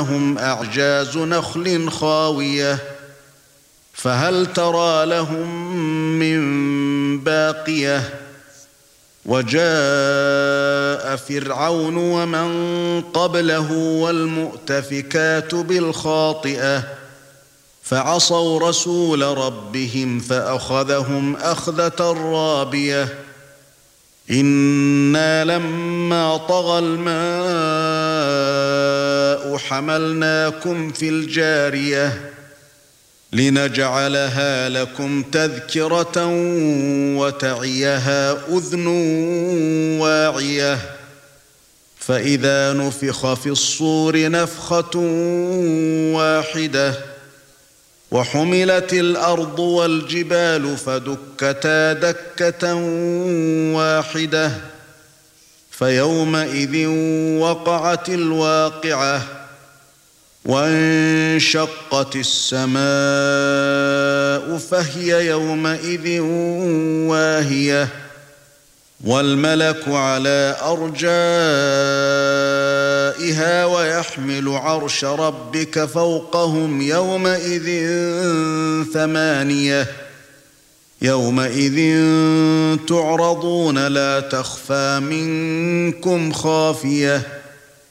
كأنهم أعجاز نخل خاوية فهل ترى لهم من باقية وجاء فرعون ومن قبله والمؤتفكات بالخاطئة فعصوا رسول ربهم فأخذهم أخذة رابية إنا لما طغى الماء حملناكم في الجارية لنجعلها لكم تذكرة وتعيها أذن واعية فإذا نفخ في الصور نفخة واحدة وحملت الأرض والجبال فدكتا دكة واحدة فيومئذ وقعت الواقعة وانشقت السماء فهي يومئذ واهية والملك على أرجائها ويحمل عرش ربك فوقهم يومئذ ثمانية يومئذ تعرضون لا تخفى منكم خافية